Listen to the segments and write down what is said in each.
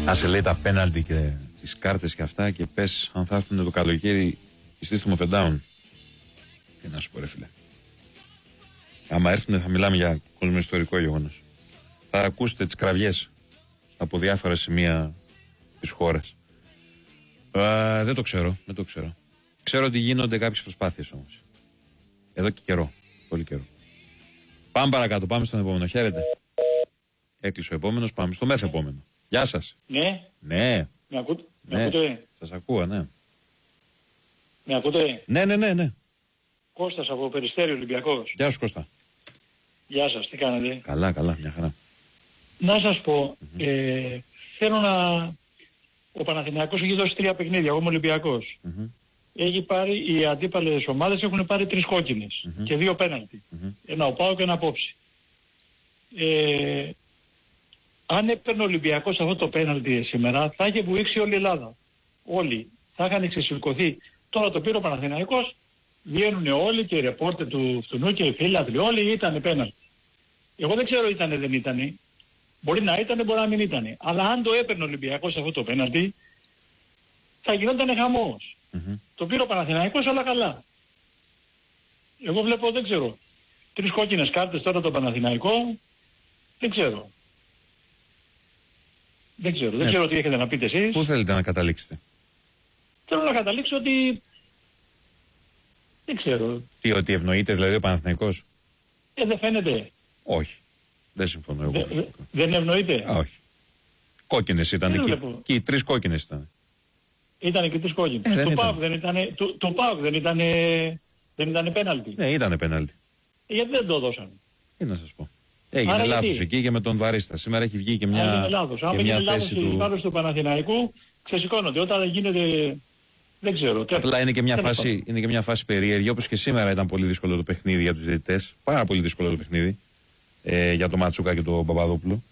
Άσε λέει τα πέναλτι και τις κάρτες και αυτά και πες αν θα έρθουν το καλοκαίρι η System of a Down. Τι να σου πω ρε φίλε. Άμα έρθουν θα μιλάμε για κοσμοϊστορικό γεγονός. Θα ακούσετε τις κραυγές από διάφορα σημεία της χώρας. Δεν το ξέρω. Ξέρω ότι γίνονται κάποιες προσπάθειες όμως. Εδώ και καιρό. Πολύ καιρό. Πάμε παρακάτω, πάμε στον επόμενο. Χαίρετε. Έκλεισε ο επόμενος, πάμε στο μεθεπόμενο. Γεια σας. Ναι. Ναι. Με ακούτε. Σας ακούω, ναι. Με ακούτε. Ναι. Κώστας από Περιστέρι, Ολυμπιακός. Γεια σου Κώστα. Γεια σας, τι κάνετε. Καλά, μια χαρά. Να σας πω, θέλω να... Ο Παναθηναϊκός έχει δώσει 3 παιχνίδια, εγώ είμαι Ολυμπιακός. Έχει πάρει, οι αντίπαλες ομάδες έχουν πάρει 3 κόκκινες και 2 πέναλτι. Ένα ο ΠΑΟΚ και ένα απόψη. Αν έπαιρνε ο Ολυμπιακός αυτό το πέναλτι σήμερα, θα είχε βουήξει όλη η Ελλάδα. Όλοι. Θα είχαν εξισυλλικωθεί. Τώρα το πήρε ο Παναθηναϊκός, βγαίνουν όλοι και οι ρεπόρτερ του φτουνού και οι φίλαθλοι, όλοι ήταν πέναλτι. Εγώ δεν ξέρω ήτανε δεν ήτανε. Μπορεί να ήτανε, μπορεί να μην ήτανε. Αλλά αν το έπαιρνε ο Ολυμπιακός αυτό το πέναλτι, θα γινόταν χαμός. Το πήρε ο Παναθηναϊκός, αλλά καλά. Εγώ βλέπω, δεν ξέρω. 3 κόκκινες κάρτες τώρα το Παναθηναϊκό, δεν ξέρω. Δεν ξέρω τι έχετε να πείτε εσείς. Πού θέλετε να καταλήξετε? Θέλω να καταλήξω ότι... Δεν ξέρω. Τι, ότι ευνοείται δηλαδή ο Παναθηναϊκός? Δεν φαίνεται. Όχι. Δεν συμφωνώ εγώ. Δεν ευνοείται. Όχι. Κόκκινες ήταν εκεί. Και οι 3 κόκκινες ήταν. Ήτανε και 3 κόκκινες. Το ΠΑΟΚ δεν ήταν... Το ΠΑΟΚ δεν ήταν πέναλτι. Ναι, ήτανε πέναλτι. Γιατί δεν το δώσαν? Τι να σας πω. Έγινε λάθος εκεί και με τον Βαρίστα. Σήμερα έχει βγει και μια, αν είναι λάθος θέση του... πάνω του Παναθηναϊκού, ξεσηκώνονται. Όταν γίνεται... Δεν ξέρω. Απλά είναι και μια φάση περίεργη. Όπως και σήμερα ήταν πολύ δύσκολο το παιχνίδι για τους διαιτητές. Πάρα πολύ δύσκολο το παιχνίδι. Για τον Ματσούκα και τον Παπαδόπουλο.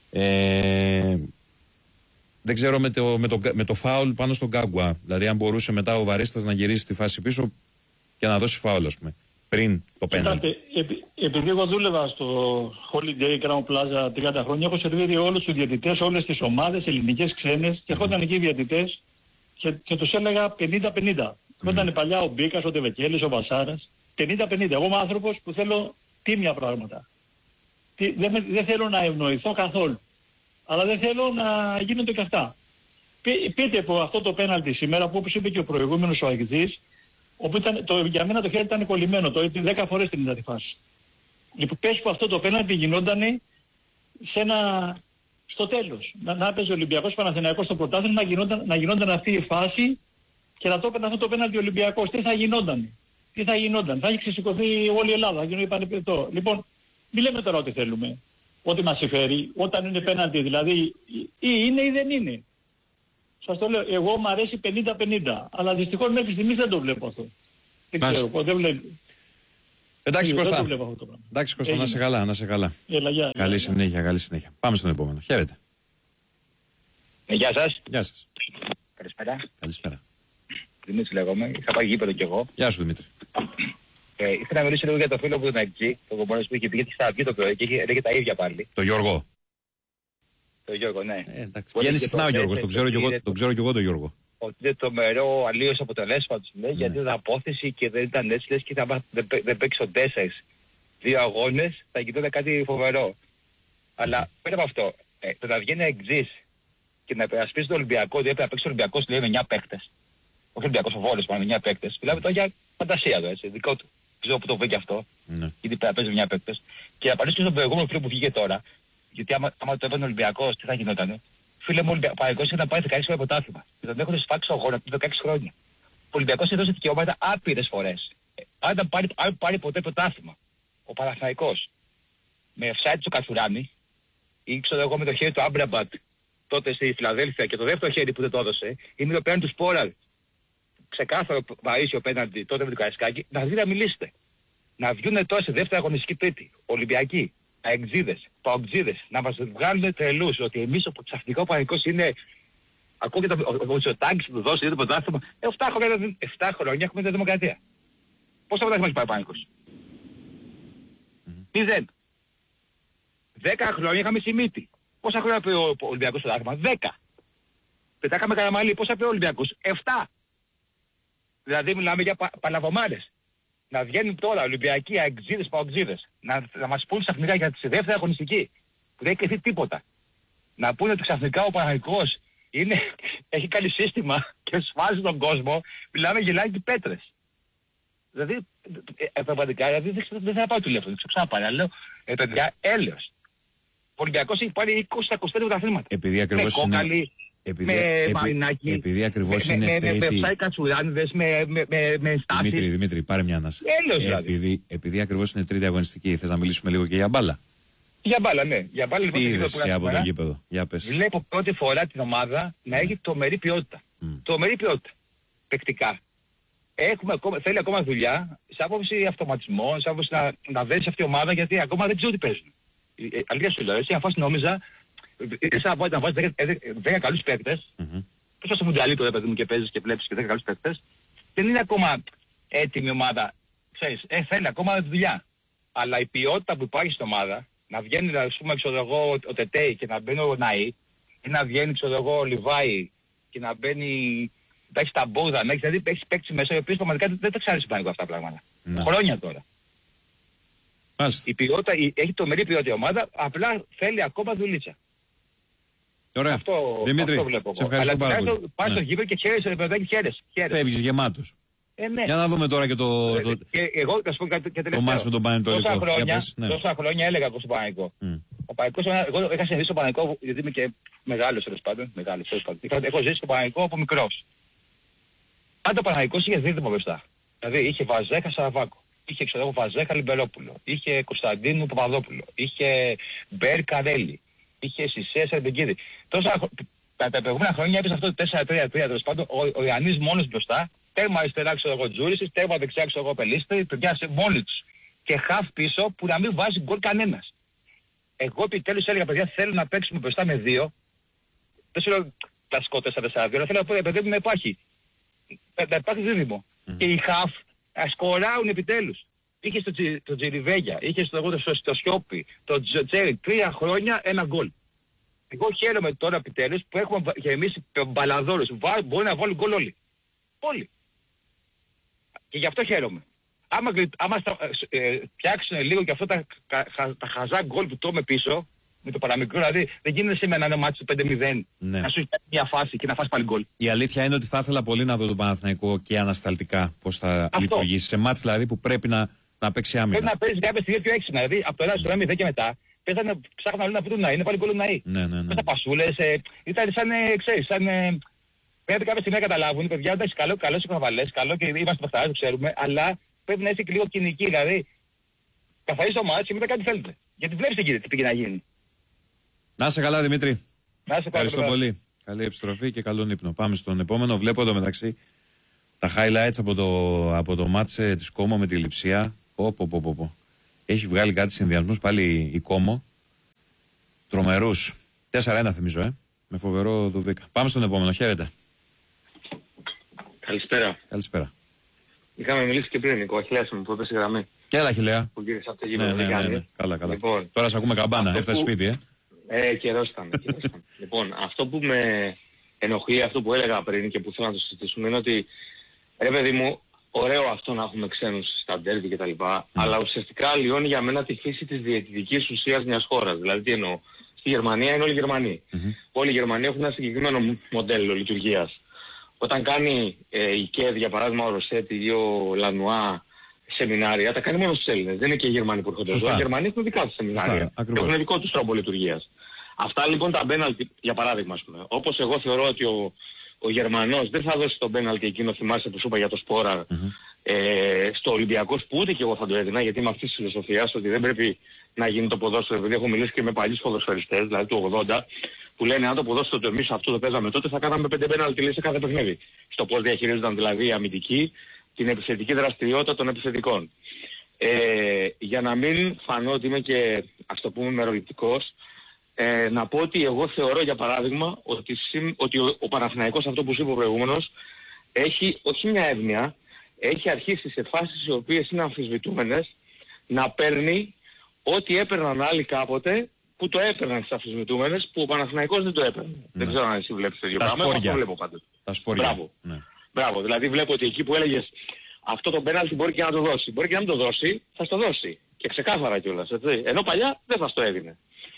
Δεν ξέρω με το φάουλ πάνω στον Γκάγκουα. Δηλαδή αν μπορούσε μετά ο Βαρίστας να γυρίσει τη φάση πίσω και να δώσει φάουλ, ας πούμε. Πριν το πέναλτι. Επειδή εγώ δούλευα στο Holiday Crown Plaza 30 χρόνια, έχω σερβίρει όλους τους διαιτητές, όλες τις ομάδες, ελληνικές, ξένες, και έρχονταν εκεί οι διαιτητές και τους έλεγα 50-50. Όταν παλιά ο Μπίκας, ο Τεβεκέλης, ο Βασάρας, 50-50. Εγώ είμαι άνθρωπος που θέλω τίμια πράγματα. Δεν θέλω να ευνοηθώ καθόλου. Αλλά δεν θέλω να γίνονται και αυτά. Πείτε που αυτό το πέναλτι σήμερα, που όπως είπε και ο προηγούμενος ο Αγγλής, όπου για μένα το χέρι ήταν κολλημένο, 10 φορές την είδα τη φάση. Λοιπόν, πες που αυτό το πέναλτι γινόταν στο τέλος. Να έπαιζε ο Ολυμπιακός Παναθηναϊκός στο πρωτάθλημα, να γινόταν αυτή η φάση και να το έπαιρνε αυτό το πέναλτι ο Ολυμπιακός. Τι θα γινόταν? Θα έχει ξεσηκωθεί όλη η Ελλάδα, θα γίνει πανεπιστό. Λοιπόν, μην λέμε τώρα ό,τι θέλουμε. Ό,τι μας συμφέρει, όταν είναι πέναλτι δηλαδή, ή είναι ή δεν είναι. Σας το λέω, εγώ μου αρέσει 50-50, αλλά δυστυχώς μέχρι στιγμής δεν το βλέπω αυτό. Δεν ξέρω, δεν βλέπω. Εντάξει Κώστα, Έγινε. να σε καλά. Έλα, καλή συνέχεια. Πάμε στον επόμενο. Χαίρετε. Γεια σας. Γεια σας. Καλησπέρα. Δημήτρης λέγομαι, είχα πάει γήπεδο κι εγώ. Γεια σου Δημήτρη. Ήθελα να μιλήσω λίγο για το φίλο που ήταν εκεί, το κομπόνος που είχε πει, γιατί στα βγει το πρωί και έλεγε τα ίδια πάλι. Το Γιώργο. Το Γιώργο, ναι. Βγαίνει συχνά ο Γιώργος, τον ξέρω κι εγώ τον Γιώργο. Ότι είναι τρομερό αλλίως αποτελέσματος, λέει, γιατί ήταν απόθεση και δεν ήταν έτσι, λες, και δεν παίξει ο 4 2 αγώνες, θα γινόταν κάτι φοβερό. Αλλά πέρα από αυτό, το να βγαίνει εξής και να υπερασπίσει τον Ολυμπιακό, διότι να παίξει ο Ολυμπιακός, λέει, με 9 παίκτες. Όχι Ολυμπιακός, ο Βόλος, πάνω με 9 παίκτες. Μιλάμε τώρα για φαντασία εδώ, έτσι, δικό του. Ξέρω που το βρήκε αυτό, γιατί πρέπει να παίζει με 9 παίκτες. Και να απαντήσω στον προηγούμενο φίλο που βγήκε τώρα, γιατί άμα το έπαιρνε ο Ολυμπιακός, τι θα γινότανε. Φίλε μου, ο Ολυμπιακός είχε να πάρει 16 χρόνια πρωτάθλημα. Και τον έχουν σφάξει ο αγώνα του 16 χρόνια. Ο Ολυμπιακός έδωσε δικαιώματα άπειρες φορές. Αν πάρει ποτέ πρωτάθλημα, ο Παναθηναϊκός με offside του Καθουράνη, ή ξέρω εγώ με το χέρι του Άμπραμπατ τότε στη Φιλαδέλφια και το δεύτερο χέρι που δεν το έδωσε, ή με το πέναντι του Σπόραλ, ξεκάθαρο βαρύσιο πέναντι τότε με το Καραϊσκάκη, να δει να μιλήσετε. Να βγουν τώρα σε δεύτερη αγωνιστική Τρίτη, Ολυμπιακοί, αεξίδες, παοκτζίδες, να μας βγάλουν τρελούς ότι εμείς ο ξαφνικό Παναθηναϊκός είναι ακόμα και ο Μητσοτάκης που του δώσει το πρωτάθλημα. 7 χρόνια έχουμε τη δημοκρατία. Πόσα πρωτάθλημα έχει πάει ο Παναθηναϊκός? 0. 10 χρόνια είχαμε στη μύτη. Πόσα χρόνια πει ο Ολυμπιακός πρωτάθλημα? 10. Πετάχαμε Καραμαλή, πόσα πει ο Ολυμπιακός? 7. Δηλαδή μιλάμε για παλαβομάρες. Να βγαίνουν τώρα Ολυμπιακοί, αεξίδες, παοξίδες, να μας πούν ξαφνικά για τη δεύτερη αγωνιστική, που δεν έχει κρυφθεί τίποτα. Να πούνε ότι ξαφνικά ο Παναθηναϊκός έχει κάνει σύστημα και σφάζει τον κόσμο, μιλάμε γελάει και πέτρες. Δηλαδή, πραγματικά, δεν θα πάω τηλέφωνο, δεν ξαναπάρει, αλλά λέω, παιδιά, έλεος. Ο Ολυμπιακός έχει πάρει 20 στα 25 πρωταθλήματα. Επειδή ακριβώς είναι... με μαρινάκι, επειδή ακριβώς είναι τρίτη... με ψάι κατσουράνιδες, με στάσεις. Δημήτρη, πάρε μια ανάσα. Επειδή ακριβώς είναι τρίτη αγωνιστική, θες να μιλήσουμε λίγο και για μπάλα? Για μπάλα, ναι. Για μπάλα, λοιπόν, τι είδες από το γήπεδο? Για πες. Βλέπω πρώτη φορά την ομάδα να έχει τρομερή ποιότητα. Τρομερή ποιότητα. Παικτικά. Θέλει ακόμα δουλειά, σε άποψη αυτοματισμών, σε άποψη να δέσει αυτή η ομάδα, γιατί ακόμα δεν ξέρω τι παίζουν. Αλήθεια σου λέω, έτσι, αφού νόμιζα, σαν να βάζεις 10 καλούς παίκτες, πες στο Μουντιαλί τώρα, παιδί μου, και παίζεις και βλέπεις και 10 καλούς παίκτες, δεν είναι ακόμα έτοιμη ομάδα. Ξέρεις, θέλει ακόμα δουλειά. Αλλά η ποιότητα που υπάρχει στην ομάδα, να βγαίνει, ας πούμε, ξέρω εγώ, ο Τετέι και να μπαίνει ο Ναΐ, ή να βγαίνει, ξέρω εγώ, ο Λιβάη και να μπαίνει, να έχεις τα Μπόδα, να έχεις παίξει μέσα, οι οποίοι πραγματικά δεν τα ξέρεις πάνω αυτά τα πράγματα. Χρόνια τώρα. Η ποιότητα, έχει τρομερή ποιότητα η ομάδα, απλά θέλει ακόμα δουλίτσα. Ωραία. Δημήτρη, αυτό βλέπω. σε ευχαριστώ πάρα πολύ. Πας στο γήπεδο και χαίρεσαι, ρε παιδάκι, χαίρεσαι. Φεύγεις γεμάτος. Ναι. Για να δούμε τώρα και εγώ θα σου πω κάτι τελευταίο. Το μάτς με τον Πανετολικό. Τόσα χρόνια έλεγα εγώ στο Πανετολικό. Ο Πανετολικός, εγώ είχα συνηθίσει στο Πανετολικό, γιατί είμαι και μεγάλος τέλος πάντων. Έχω ζήσει στο Πανετολικό από μικρός. Πάντα ο Πανετολικός είχε δίδυμο μπροστά. Δηλαδή είχε Βαζέχα Σαραβάκο. Είχε, ξέρω εγώ, Βαζέχα Λιμπερόπουλο. Είχε Κωνσταντίνου Παπαδόπουλο. Είχε Μπέρ Καρέλη. Είχε Σισέ Σερμπεγκίδη. Τα προηγούμενα χρόνια έπαιζε αυτό το 4-3-3 τέλος πάντων. Ο Ιαννής μόνος μπροστά. Τέρμα αριστερά, ξέρω εγώ, Τζούρισης, τέρμα δεξιά, ξέρω εγώ, Πελίστερη, παιδιά σε μόνοι τους. Και χαφ πίσω που να μην βάζει γκολ κανένας. Εγώ επιτέλους έλεγα, παιδιά, θέλω να παίξουμε μπροστά με 2. Δεν σου λέω κλασικό 4-4-2, αλλά θέλω να πω, παιδιά, να υπάρχει. Να υπάρχει δίδυμο. Και οι χαφ σκοράουν επιτέλους. Είχε στο Τζιριβέγια, είχε στο Σιόπι, το Τζέρι, 3 χρόνια 1 γκολ. Εγώ χαίρομαι τώρα επιτέλους που έχουμε γεμίσει μπαλαδόρους. Μπορεί να βάλουν γκολ όλοι. Όλοι. Και γι' αυτό χαίρομαι. Άμα φτιάξουν λίγο και αυτά τα χαζά γκολ που τρώμε πίσω, με το παραμικρό, δηλαδή δεν γίνεται σήμερα να είναι μάτι του 5-0, να σου φτιάξει μια φάση και να φας πάλι γκολ. Η αλήθεια είναι ότι θα ήθελα πολύ να δω τον Παναθηναϊκό και ανασταλτικά πώς θα λειτουργήσει. Σε μάτς δηλαδή που πρέπει να παίξει άμυνα. Πρέπει να παίζει κάποια στιγμή πιο έξυπνα. Δηλαδή από το 1-0 και μετά ψάχναν όλοι να βρουν να είναι πάλι γκολ να είναι. Με τα πασούλες, ήταν σαν, ξέρεις, σαν... Πρέπει κάποια στιγμή να καταλάβουν, παιδιά, εντάξει, καλό οι καβαλές, καλό και είμαστε παιχταράδες, το ξέρουμε, αλλά πρέπει να είσαι και λίγο κοινική, δηλαδή καθαρίζει το μάτι και μετά κάτι θέλετε. Γιατί βλέπεις τι πήγε να γίνει. Να είσαι καλά, Δημήτρη. Να είσαι καλά. Ευχαριστώ πολύ. Καλή επιστροφή και καλόν ύπνο. Πάμε στον επόμενο. Βλέπω εδώ μεταξύ τα highlights από το μάτς της Κόμο με τη Λειψία. Έχει βγάλει κάτι συνδυασμούς πάλι η Κόμο. Τρομερούς. 4-1 θυμίζω, με φοβερό Δουβίκα. Πάμε στον επόμενο. Χαίρετε. Καλησπέρα. Καλησπέρα. Είχαμε μιλήσει και πριν, Νικό. Αχιλλέας μου, που έπεσε γραμμή. Και έλα, Αχιλλέα. Που γύρισε από το γήπεδο. Ναι. Καλά. Λοιπόν, τώρα σε ακούμε καμπάνα. Έφτασε σπίτι, καιρός ήταν. Λοιπόν, αυτό που με ενοχλεί, αυτό που έλεγα πριν και που θέλω να το συζητήσουμε είναι ότι, ρε παιδί μου, ωραίο αυτό να έχουμε ξένους στα ντέρμπι και τα λοιπά, αλλά ουσιαστικά λιώνει για μένα τη φύση της διαιτητικής ουσίας μιας χώρας. Δηλαδή, τι εννοώ. Στη Γερμανία είναι όλοι Γερμανοί. Όλοι οι Γερμανοί έχουν ένα συγκεκριμένο μοντέλο λειτουργίας. Όταν κάνει η ΚΕΔ, για παράδειγμα, ο Ροσέτη ή ο Λανουά σεμινάρια, τα κάνει μόνο στους Έλληνες. Δεν είναι και οι Γερμανοί που έρχονται εδώ. Οι Γερμανοί έχουν δικά τους σεμινάρια. Έχουν δικό τους τρόπο λειτουργίας. Αυτά λοιπόν τα πέναλτι, για παράδειγμα, ας πούμε. Όπως εγώ θεωρώ ότι ο Γερμανός δεν θα δώσει τον πέναλτι εκείνο, θυμάσαι που σου είπα για το Σπόρα, στο Ολυμπιακός, που ούτε και εγώ θα το έδινα, γιατί είμαι αυτής της φιλοσοφίας ότι δεν πρέπει να γίνει το ποδόσφαιρο. Δηλαδή έχω μιλήσει και με παλιούς ποδοσφαιριστές, δηλαδή του 80, που λένε αν το ποδόσφαιρο εμείς αυτό το παίζαμε τότε θα κάναμε 5 πέναλτι σε κάθε παιχνίδι. Στο πώς διαχειρίζονταν δηλαδή η αμυντική, την επιθετική δραστηριότητα των επιθετικών. Για να μην φανώ ότι είμαι και, ας το πούμε, μεροληπτικός, να πω ότι εγώ θεωρώ για παράδειγμα ότι ο Παναθηναϊκός, αυτό που σου είπε προηγούμενος, έχει όχι μια εύνοια, έχει αρχίσει σε φάσεις οι οποίες είναι αμφισβητούμενες να παίρνει ό,τι έπαιρναν άλλοι κάποτε που το έπαιρναν στις αμφισβητούμενες, που ο Παναθηναϊκός δεν το έπαιρνε. Δεν ξέρω αν εσύ βλέπεις το ίδιο πράγμα. Εγώ το βλέπω πάντως. Τα σπόρια. Μπράβο. Μπράβο. Δηλαδή βλέπω ότι εκεί που έλεγες αυτό το πέναλτι μπορεί και να το δώσει. Μπορεί και να μην το δώσει, θα στο δώσει. Και ξεκάθαρα κιόλας. Ενώ παλιά δεν θα στο έδινε.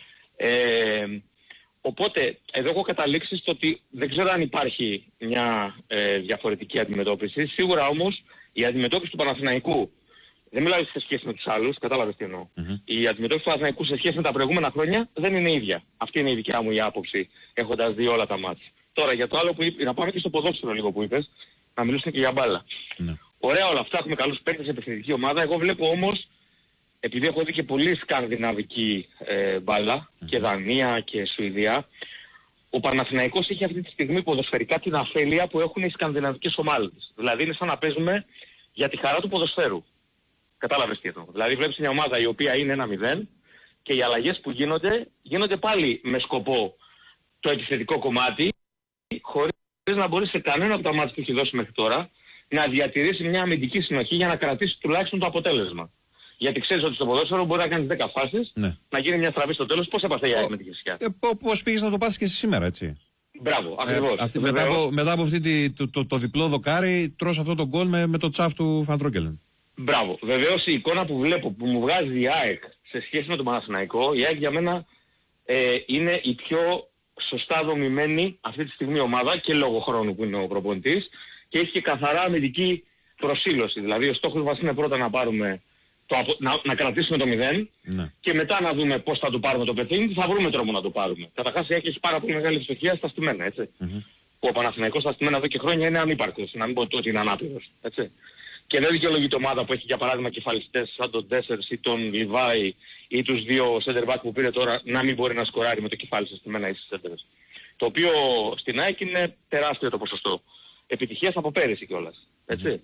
Οπότε εδώ έχω καταλήξει στο ότι δεν ξέρω αν υπάρχει μια διαφορετική αντιμετώπιση. Σίγουρα όμως η αντιμετώπιση του Παναθηναϊκού, δεν μιλάω σε σχέση με τους άλλους, κατάλαβες τι εννοώ. Η αντιμετώπιση του Παναθηναϊκού σε σχέση με τα προηγούμενα χρόνια δεν είναι ίδια. Αυτή είναι η δικιά μου η άποψη, έχοντας δει όλα τα μάτς. Τώρα για το άλλο που είπες, να πάμε και στο ποδόσφαιρο λίγο που είπες, να μιλήσουμε και για μπάλα. Ωραία όλα αυτά, έχουμε καλούς παίκτες σε επιθετική ομάδα. Εγώ βλέπω όμως, επειδή έχω δει και πολύ σκανδιναβική μπάλα, και Δανία και Σουηδία, ο Παναθηναϊκός έχει αυτή τη στιγμή ποδοσφαιρικά την αφέλεια που έχουν οι σκανδιναβικές ομάδες. Δηλαδή είναι σαν να παίζουμε για τη χαρά του ποδοσφαίρου. Κατάλαβες τι εννοώ. Δηλαδή βλέπεις μια ομάδα η οποία είναι 1-0 και οι αλλαγές που γίνονται πάλι με σκοπό το επιθετικό κομμάτι, χωρίς να μπορεί σε κανένα από τα μάτια που έχει δώσει μέχρι τώρα να διατηρήσει μια αμυντική συνοχή για να κρατήσει τουλάχιστον το αποτέλεσμα. Γιατί ξέρεις ότι στο ποδόσφαιρο μπορεί να κάνεις 10 φάσεις, να γίνει μια στραβή στο τέλος. Πώς έπαθε η ΑΕΚ με τη Χεσιά. Πώς πήγες να το πάθεις και εσύ σήμερα, έτσι. Μπράβο, ακριβώς. Μετά από το διπλό δοκάρι, τρως αυτό το γκολ με το τσάφ του Φαντρόκελεν. Μπράβο. Βεβαίως η εικόνα που βλέπω που μου βγάζει η ΑΕΚ σε σχέση με τον Παναθηναϊκό, η ΑΕΚ για μένα είναι η πιο σωστά δομημένη αυτή τη στιγμή ομάδα και λόγω χρόνου που είναι ο προπονητής και έχει και καθαρά αμυντική προσήλωση. Δηλαδή ο στόχος μας είναι πρώτα να πάρουμε να κρατήσουμε το 0 και μετά να δούμε πώς θα το πάρουμε το παιχνίδι, θα βρούμε τρόπο να το πάρουμε. Καταρχάς έχει πάρα πολύ μεγάλη ευστοχία στα στημένα, έτσι. Που ο Παναθηναϊκός στα στημένα εδώ και χρόνια είναι ανύπαρκτος, να μην πω ότι είναι ανάπηρος, έτσι. Και δεν δικαιολογείται ομάδα που έχει για παράδειγμα κεφαλιστές σαν τον Ντέσσερς ή τον Λιβάη ή τους δύο center back που πήρε τώρα να μην μπορεί να σκοράρει με το κεφάλι στα στημένα ή στις center. Το οποίο στην ΑΕΚ είναι τεράστιο το ποσοστό επιτυχίας από πέρυσι κιόλας, έτσι.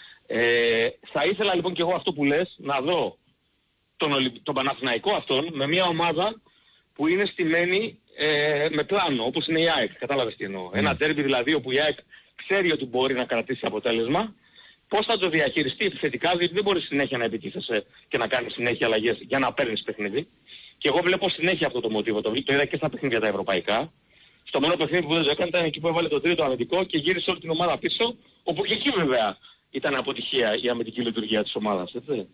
Θα ήθελα λοιπόν και εγώ αυτό που λες να δω τον Παναθηναϊκό αυτόν με μια ομάδα που είναι στημένη με πλάνο όπως είναι η ΑΕΚ. Κατάλαβες τι εννοώ. Ένα ντέρμπι δηλαδή όπου η ΑΕΚ ξέρει ότι μπορεί να κρατήσει αποτέλεσμα. Πώς θα το διαχειριστεί επιθετικά, διότι δεν μπορεί συνέχεια να επιτίθεσαι και να κάνεις συνέχεια αλλαγές για να παίρνεις παιχνίδι. Και εγώ βλέπω συνέχεια αυτό το μοτίβο. Το είδα και στα παιχνίδια τα ευρωπαϊκά. Στο μόνο παιχνίδι που δεν το έκανε ήταν εκεί που έβαλε το τρίτο αμυντικό και γύρισε όλη την ομάδα πίσω, όπου και εκεί βέβαια ήταν αποτυχία η αμυντική λειτουργία της ομάδας, έτσι.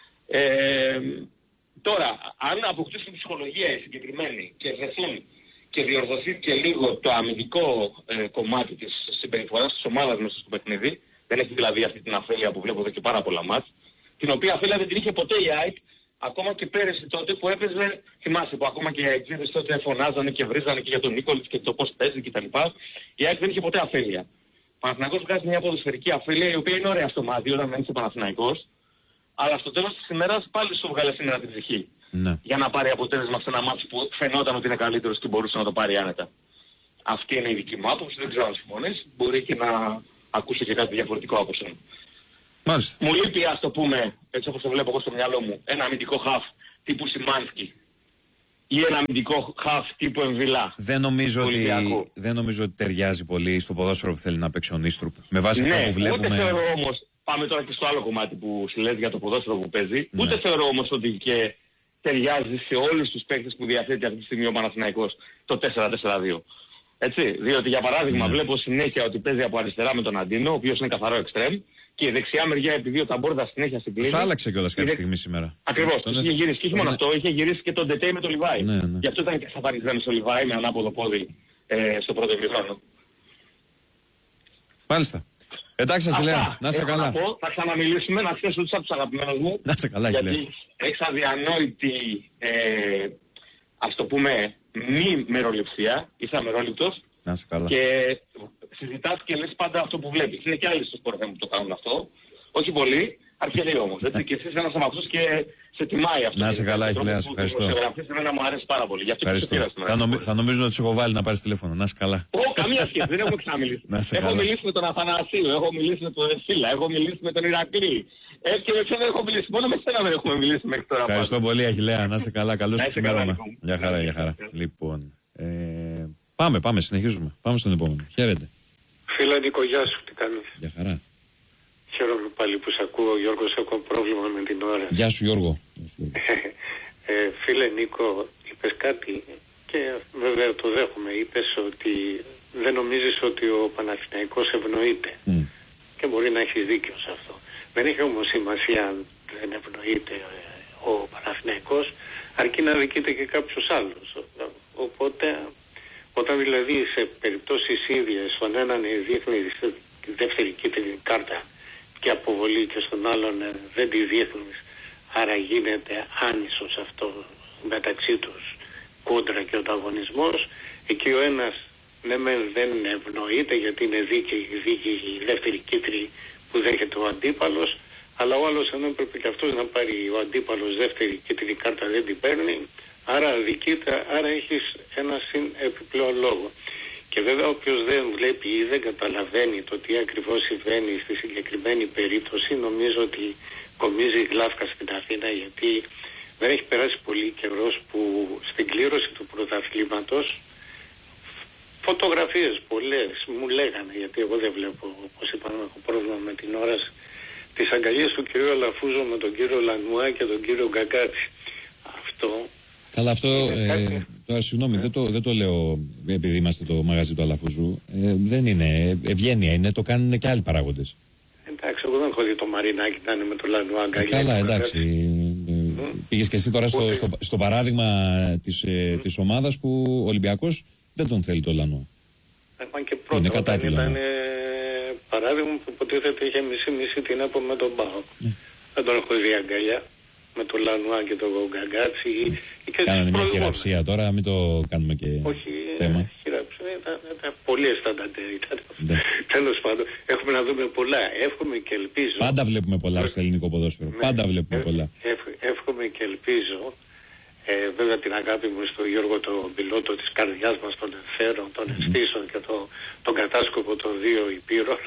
Τώρα, αν αποκτήσουν ψυχολογία οι συγκεκριμένοι και βρεθούν και διορθωθεί και λίγο το αμυντικό κομμάτι της συμπεριφοράς της ομάδας μέσα στο παιχνίδι, δεν έχει δηλαδή αυτή την αφέλεια που βλέπω εδώ και πάρα πολλά μάτς, την οποία δεν την είχε ποτέ η ΑΕΚ, ακόμα και πέρυσι τότε που έπαιζε, θυμάσαι που ακόμα και οι αεξίδες τότε φωνάζανε και βρίζανε και για τον Νίκολιτς και το πώς παίζει κτλ. Η ΑΕΚ δεν είχε ποτέ αφέλεια. Ο Παναθηναϊκός βγάζει μια ποδοσφαιρική αφέλεια η οποία είναι ωραία στο μάτι όταν μένει Παναθηναϊκός, αλλά στο τέλος της ημέρας πάλι σου βγάλε σήμερα την ψυχή. Ναι. Για να πάρει αποτέλεσμα σε ένα μάτι που φαινόταν ότι είναι καλύτερος και μπορούσε να το πάρει άνετα. Αυτή είναι η δική μου άποψη, δεν ξέρω αν συμφωνείς, μπορεί και να ακούσω και κάτι διαφορετικό από σένα. Μάλιστα. Μου λείπει, ας το πούμε, έτσι όπως το βλέπω εγώ στο μυαλό μου, ένα αμυντικό χαφ τύπου Σιμάνσκι ή ένα αμυντικό χαφ τύπου Εμβιλά. Δεν νομίζω ότι ταιριάζει πολύ στο ποδόσφαιρο που θέλει να παίξει ο Νίστρουπ. Με βάση αυτά που βλέπουμε. Ούτε θεωρώ όμως, πάμε τώρα και στο άλλο κομμάτι που σου λες για το ποδόσφαιρο που παίζει, ούτε θεωρώ όμως ότι και ταιριάζει σε όλους τους παίκτες που διαθέτει αυτή τη στιγμή ο Παναθηναϊκός το 4-4-2. Έτσι, διότι για παράδειγμα βλέπω συνέχεια ότι παίζει από αριστερά με τον Αντίνο, ο οποίος είναι καθαρό εξτρέμ, και η δεξιά μεριά επειδή ο Ταμπόρδα συνέχεια συγκλίνει. Τους άλλαξε κιόλας κάποια στιγμή σήμερα. Ακριβώς, τους είχε γυρίσει. Και όχι μόνο αυτό, είχε γυρίσει και τον Ντετέι με τον Λιβάη. Γι' αυτό ήταν και εξαφανισμένος ο Λιβάη με ανάποδο πόδι στο πρώτο ημίχρονο. Μάλιστα. Εντάξει, Αχιλέα, να είσαι καλά. Θα ξαναμιλήσουμε, να ξέρεις ότι είσαι από τους αγαπημένους μου. Να είσαι καλά, Αχιλέα. Γιατί έχεις αδιανόητη, ας το πούμε, μη μεροληψία, είσαι αμερόληπτος. Να είσαι καλά. Και συζητάς και λες πάντα αυτό που βλέπεις. Είναι και άλλοι στο σπορ που το κάνουν αυτό. Όχι πολύ, αρκετοί όμως. Έτσι. Και εσύ είσαι ένας από αυτούς και σε τιμάει αυτό. Να είσαι καλά, Αχιλέα, σε ευχαριστώ. Εμένα μου αρέσει πάρα πολύ. Γι' αυτό και το πήρα σήμερα. Θα νομίζουν ότι σε έχω βάλει να πάρεις τηλέφωνο. Να είσαι καλά. Καμία σχέση, δεν έχουμε ξαναμιλήσει. Έχω μιλήσει με τον Αθανασίου, έχω μιλήσει με τον Εσίλα, έχω μιλήσει με τον Ηρακλή. Και με ποιον δεν έχω μιλήσει. Μόνο με σένα δεν έχουμε μιλήσει μέχρι τώρα. Ευχαριστώ πολύ, Αχιλέα. Να είσαι καλά. Καλώς σου ξημέρωμα. Γεια χαρά, γεια χαρά. Λοιπόν. Πάμε, συνεχίζουμε. Πάμε στον επόμενο. Χαίρετε. Φίλε Νίκο, γεια σου, τι κάνεις? Γεια χαρά. Χαίρομαι πάλι που σε ακούω, Γιώργος, έχω πρόβλημα με την ώρα. Γεια σου, Γιώργο. Φίλε Νίκο, η είπες κάτι και βέβαια το δέχομαι. Είπες ότι δεν νομίζεις ότι ο Παναθηναϊκός ευνοείται. Και μπορεί να έχεις δίκιο σε αυτό. Δεν έχει όμως σημασία αν δεν ευνοείται ο Παναθηναϊκός, αρκεί να δικείται και κάποιος άλλος. Οπότε, όταν δηλαδή σε περιπτώσεις ίδιες στον έναν δείχνει δεύτερη κίτρινη κάρτα και αποβολή και στον άλλον δεν τη δείχνεις, άρα γίνεται άνισος αυτό μεταξύ τους κόντρα και ο ανταγωνισμός, εκεί ο ένας ναι δεν ευνοείται γιατί είναι δίκαιη η δεύτερη κίτρινη που δέχεται ο αντίπαλος, αλλά ο άλλος ενώ πρέπει και αυτός να πάρει ο αντίπαλος δεύτερη κίτρινη κάρτα δεν την παίρνει, άρα αδικείται, άρα έχεις ένα επιπλέον λόγο. Και βέβαια όποιος δεν βλέπει ή δεν καταλαβαίνει το τι ακριβώς συμβαίνει στη συγκεκριμένη περίπτωση, νομίζω ότι κομίζει γλάφκα στην Αθήνα, γιατί δεν έχει περάσει πολύ καιρός που στην κλήρωση του πρωταθλήματος φωτογραφίες πολλές μου λέγανε, γιατί εγώ δεν βλέπω, όπως είπαμε, έχω πρόβλημα με την όραση, τις αγκαλιές του κυρίου Αλαφούζο με τον κύριο Λανουά και τον κύριο Γκαγκάτσι. Αυτό... Καλά, αυτό, τώρα συγγνώμη, δεν το λέω επειδή είμαστε το μαγαζί του Αλαφούζου, δεν είναι ευγένεια, είναι, το κάνουν και άλλοι παράγοντες. Εντάξει, εγώ δεν έχω δει το Μαρινάκι να είναι με το Λανουά αγκαλιά. Καλά, εντάξει. Πήγες και εσύ τώρα στο παράδειγμα της ομάδας που ο Ολυμπιακός δεν τον θέλει το Λανουά. Και πρώτα, κατά ήταν παράδειγμα που υποτίθεται είχε μισή την ΕΠΟ με τον ΠΑΟΚ. Δεν τον έχω δει αγκαλιά με τον Λανουά και τον Γκαγκάτσι. Κάνανε μια χειραψία τώρα, μην το κάνουμε και θέμα. Όχι, χειραψία ήταν πολύ αισθαντατέ. Τέλος πάντων, έχουμε να δούμε πολλά. Εύχομαι και ελπίζω. Πάντα βλέπουμε πολλά στο ελληνικό ποδόσφαιρο. Πάντα βλέπουμε πολλά. Εύχομαι και ελπίζω. Βέβαια την αγάπη μου στο Γιώργο τον πιλότο της καρδιάς μας, των ευθέρων, των αισθήσεων και τον κατάσκοπο των δύο υπήρων,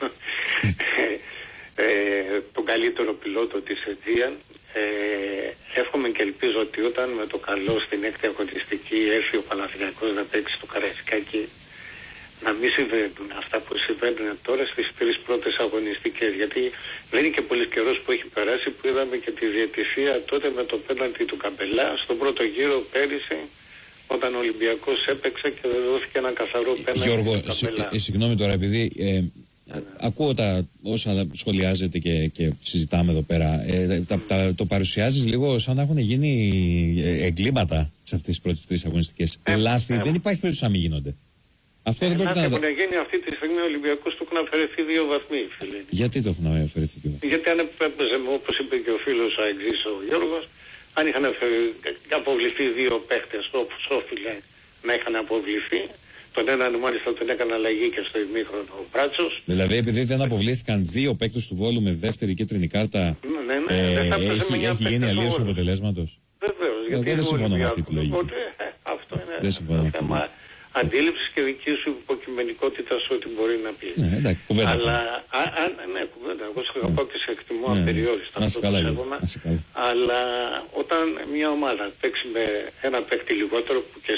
τον καλύτερο πιλότο της Αιτζίαν. Εύχομαι και ελπίζω ότι όταν με το καλό στην έκτη αγωνιστική έρθει ο Παναθηναϊκός να παίξει το Καραϊσκάκι, να μην συμβαίνουν αυτά που συμβαίνουν τώρα στις τρεις πρώτες αγωνιστικές, γιατί δεν είναι και πολύ καιρός που έχει περάσει που είδαμε και τη διαιτησία τότε με το πέναλτι του Καπελά στον πρώτο γύρο πέρυσι, όταν ο Ολυμπιακός έπαιξε και δεν δόθηκε ένα καθαρό πέναλτι. Γιώργο, του Καπελά. Συγγνώμη τώρα, επειδή ακούω όσα σχολιάζετε και συζητάμε εδώ πέρα, το παρουσιάζεις λίγο σαν να έχουν γίνει εγκλήματα σε αυτές τις πρώτες τρεις αγωνιστικές. Λάθη, δεν υπάρχει περίπτωση να μην γίνονται. Αυτό δεν μπορεί να έχουν γίνει αυτή τη στιγμή ο Ολυμπιακός του έχουν αφαιρεθεί 2 βαθμοί, φίλε. Γιατί το έχουν αφαιρεθεί 2 βαθμοί? Γιατί αν έπαιζε, όπως είπε και ο φίλος ο Αγγής ο Γιώργος, αν είχαν αποβληθεί 2 παίχτες όπως όφιλε να είχαν αποβληθεί, τον έναν μάλιστα τον έκανε αλλαγή και στο ημίχρονο ο Μπράτσος. Δηλαδή επειδή δεν αποβλήθηκαν 2 παίκτες του Βόλου με δεύτερη κίτρινη κάρτα, έχει γίνει αλλίωση του αποτελέσματος? Βεβαίως. Εγώ δεν συμφωνώ με αυτή τη λογική. Οπότε αυτό είναι θέμα αντίληψης και δική σου υποκειμενικότητας ό,τι μπορεί να πει. Ναι, εντάξει, κουβέντα. Αλλά, κουβέντα. Εγώ σε αγαπάω και σε εκτιμώ απεριόριστα. Αλλά όταν μια ομάδα παίξει με ένα παίκτη λιγότερο που και